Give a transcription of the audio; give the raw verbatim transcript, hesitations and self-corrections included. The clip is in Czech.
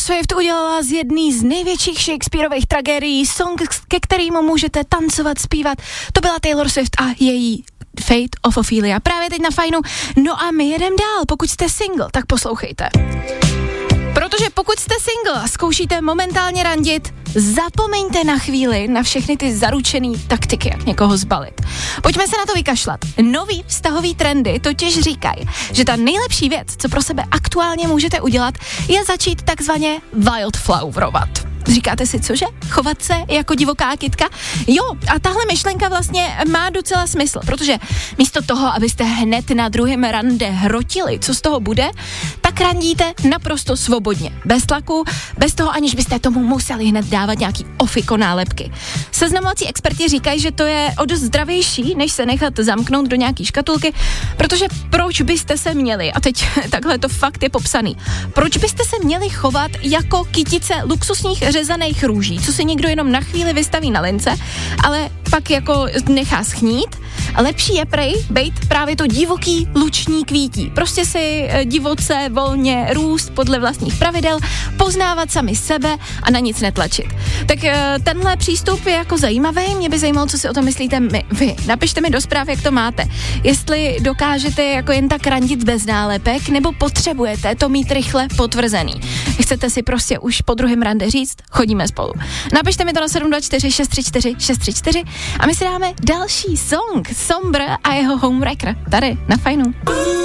Swift udělala z jedné z největších Shakespeareových tragédií song, ke kterému můžete tancovat, zpívat. To byla Taylor Swift a její Fate of Ophelia. Právě teď na Fajnu. No a my jedem dál. Pokud jste single, tak poslouchejte. Protože pokud jste single a zkoušíte momentálně randit, zapomeňte na chvíli na všechny ty zaručený taktiky, jak někoho zbalit. Pojďme se na to vykašlat. Nový vztahový trendy totiž říkají, že ta nejlepší věc, co pro sebe aktuálně můžete udělat, je začít takzvaně wildflowerovat. Říkáte si, cože? Chovat se jako divoká kytka? Jo, a tahle myšlenka vlastně má docela smysl, protože místo toho, abyste hned na druhém rande hrotili, co z toho bude, tak randíte naprosto svobodně, bez tlaku, bez toho, aniž byste tomu museli hned dávat nějaký ofiko nálepky. Seznamovací experti říkají, že to je o dost zdravější, než se nechat zamknout do nějaký škatulky, protože proč byste se měli, a teď takhle to fakt je popsaný, proč byste se měli chovat jako kytice luxusních řezaných růží, co si někdo jenom na chvíli vystaví na lince, ale pak jako nechá schnít. Lepší je prej bejt právě to divoký luční kvítí. Prostě si divoce, volně růst podle vlastních pravidel, poznávat sami sebe a na nic netlačit. Tak tenhle přístup je jako zajímavý, mě by zajímalo, co si o tom myslíte my, vy. Napište mi do zpráv, jak to máte. Jestli dokážete jako jen tak randit bez nálepek, nebo potřebujete to mít rychle potvrzený. Chcete si prostě už po druhém rande říct, chodíme spolu. Napište mi to na sedm dva čtyři šest tři čtyři šest tři čtyři a my si dáme další song Sombr a jeho Homewrecker tady na Fajnu.